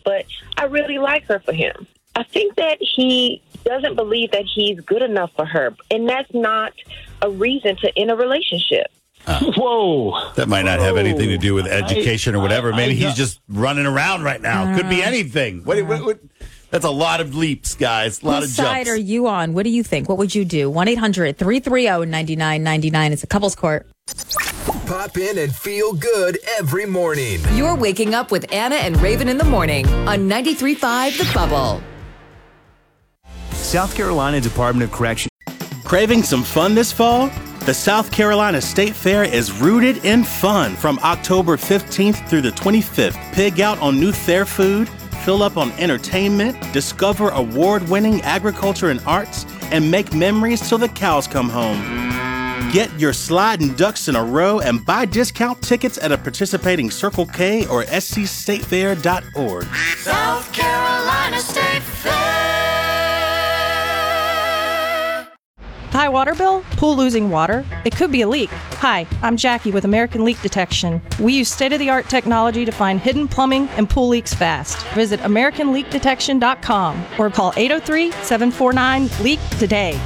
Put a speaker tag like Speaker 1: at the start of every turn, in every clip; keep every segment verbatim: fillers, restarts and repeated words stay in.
Speaker 1: but I really like her for him. I think that he doesn't believe that he's good enough for her, and that's not a reason to end a relationship.
Speaker 2: Uh,
Speaker 3: Whoa.
Speaker 2: That might not
Speaker 3: Whoa.
Speaker 2: have anything to do with education
Speaker 3: I,
Speaker 2: or whatever.
Speaker 3: I,
Speaker 2: Maybe
Speaker 3: I,
Speaker 2: he's just running around right now.
Speaker 4: Uh,
Speaker 2: Could be anything. What, what, what, that's a lot of leaps, guys. A lot
Speaker 4: Whose
Speaker 2: of jumps.
Speaker 4: side are you on? What do you think? What would you do? one eight hundred three three zero nine nine nine nine. It's a couples court.
Speaker 5: Pop in and feel good every morning.
Speaker 6: You're waking up with Anna and Raven in the morning on ninety-three point five The Bubble.
Speaker 7: South Carolina Department of Correction. Craving some fun this fall? The South Carolina State Fair is rooted in fun from October fifteenth through the twenty-fifth. Pig out on new fair food, fill up on entertainment, discover award-winning agriculture and arts, and make memories till the cows come home. Get your sliding ducks in a row and buy discount tickets at a participating Circle K or S C state fair dot org.
Speaker 8: South Carolina State Fair.
Speaker 9: High water bill? Pool losing water? It could be a leak. Hi, I'm Jackie with American Leak Detection. We use state-of-the-art technology to find hidden plumbing and pool leaks fast. Visit American Leak Detection dot com or call eight oh three, seven four nine, LEAK today.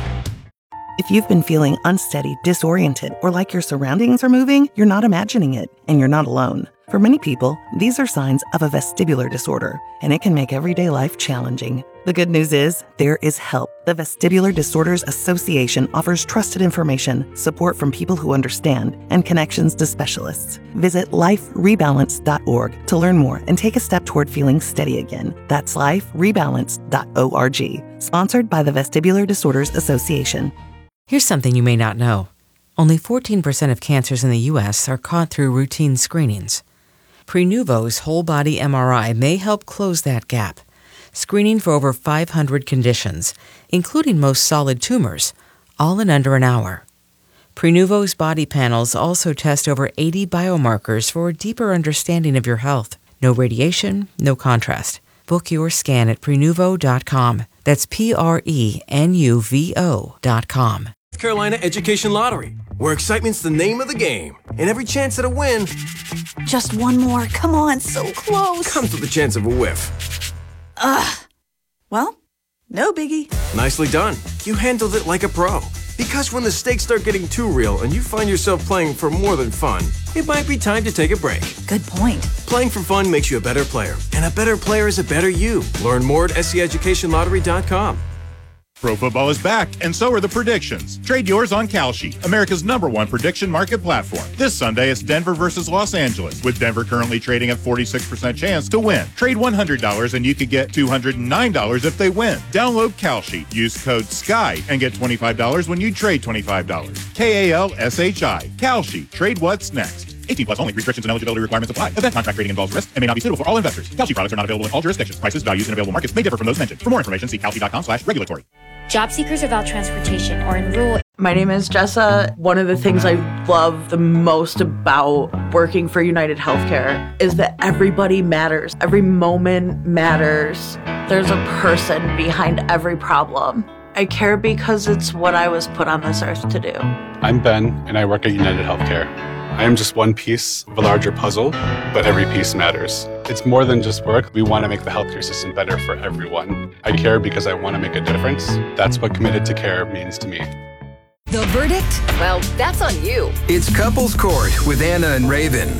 Speaker 10: If you've been feeling unsteady, disoriented, or like your surroundings are moving, you're not imagining it, and you're not alone. For many people, these are signs of a vestibular disorder, and it can make everyday life challenging. The good news is, there is help. The Vestibular Disorders Association offers trusted information, support from people who understand, and connections to specialists. Visit life rebalance dot org to learn more and take a step toward feeling steady again. That's life rebalance dot org. Sponsored by the Vestibular Disorders Association.
Speaker 11: Here's something you may not know. Only fourteen percent of cancers in the U S are caught through routine screenings. Prenuvo's whole-body M R I may help close that gap, screening for over five hundred conditions, including most solid tumors, all in under an hour. Prenuvo's body panels also test over eighty biomarkers for a deeper understanding of your health. No radiation, no contrast. Book your scan at prenuvo dot com. That's P R E N U V O dot com.
Speaker 12: North Carolina Education Lottery, where excitement's the name of the game, and every chance at a win
Speaker 13: Just one more. Come on, so close.
Speaker 12: comes with the chance of a whiff.
Speaker 13: Ugh. Well, no biggie.
Speaker 12: Nicely done. You handled it like a pro. Because when the stakes start getting too real and you find yourself playing for more than fun, it might be time to take a break.
Speaker 13: Good point.
Speaker 12: Playing for fun makes you a better player, and a better player is a better you. Learn more at S C education lottery dot com.
Speaker 14: Pro football is back, and so are the predictions. Trade yours on Kalshi, America's number one prediction market platform. This Sunday, it's Denver versus Los Angeles, with Denver currently trading at forty-six percent chance to win. Trade one hundred dollars and you could get two hundred nine dollars if they win. Download Kalshi, use code SKY, and get twenty-five dollars when you trade twenty-five dollars. K A L S H I. Kalshi. Trade what's next. eighteen plus only. Restrictions and eligibility requirements apply. Event contract trading involves risk and may not be suitable for all investors. Kalshi products are not available in all jurisdictions. Prices, values, and available markets may differ from those mentioned. For more information, see kalshi dot com slash regulatory.
Speaker 15: Job seekers without transportation or in rural.
Speaker 16: My name is Jessa. One of the things I love the most about working for United Healthcare is that everybody matters. Every moment matters. There's a person behind every problem. I care because it's what I was put on this earth to do.
Speaker 17: I'm Ben, and I work at United Healthcare. I am just one piece of a larger puzzle, but every piece matters. It's more than just work. We want to make the healthcare system better for everyone. I care because I want to make a difference. That's what committed to care means to me.
Speaker 6: The verdict? Well, that's on you.
Speaker 5: It's Couples Court with Anna and Raven.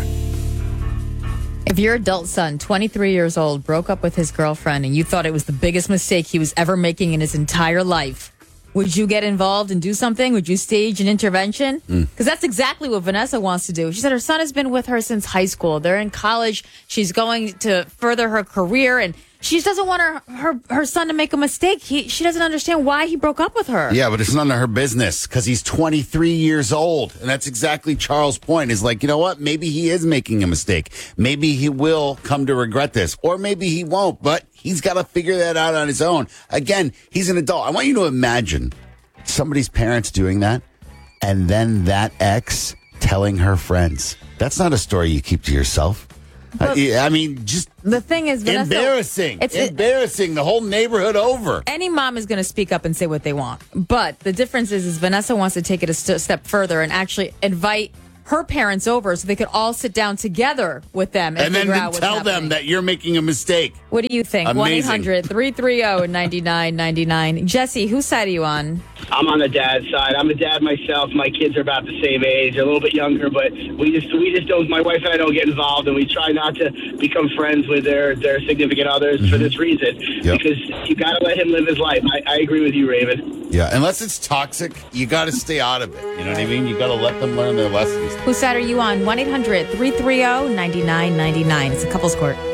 Speaker 4: If your adult son, twenty-three years old, broke up with his girlfriend and you thought it was the biggest mistake he was ever making in his entire life, would you get involved and do something? Would you stage an intervention? Because mm. that's exactly what Vanessa wants to do. She said her son has been with her since high school. They're in college. She's going to further her career, and she just doesn't want her her, her son to make a mistake. He, she doesn't understand why he broke up with her.
Speaker 2: Yeah, but it's none of her business because he's twenty-three years old. And that's exactly Charles' point. Is like, you know what? Maybe he is making a mistake. Maybe he will come to regret this. Or maybe he won't. But he's got to figure that out on his own. Again, he's an adult. I want you to imagine somebody's parents doing that and then that ex telling her friends. That's not a story you keep to yourself. I, I mean, just
Speaker 4: the thing is, Vanessa,
Speaker 2: embarrassing.
Speaker 4: It's
Speaker 2: embarrassing. The whole neighborhood over.
Speaker 4: Any mom is going to speak up and say what they want. But the difference is, is Vanessa wants to take it a st- step further and actually invite her parents over so they could all sit down together with them and,
Speaker 2: And then
Speaker 4: figure
Speaker 2: to
Speaker 4: out what's
Speaker 2: tell
Speaker 4: happening.
Speaker 2: them that you're making a mistake.
Speaker 4: What do you think? one eight hundred three three zero nine nine nine nine. Jesse, whose side are you on?
Speaker 3: I'm on the dad's side. I'm a dad myself. My kids are about the same age. They're a little bit younger, but we just we just don't. My wife and I don't get involved, and we try not to become friends with their their significant others mm-hmm. for this reason.
Speaker 2: Yep.
Speaker 3: Because you got to let him live his life. I, I agree with you, Raven.
Speaker 2: Yeah, unless it's toxic, you got to stay out of it. You know what I mean? You got to let them learn their lessons.
Speaker 4: Whose side are you on? one eight hundred three three zero nine nine nine nine. It's a couples court.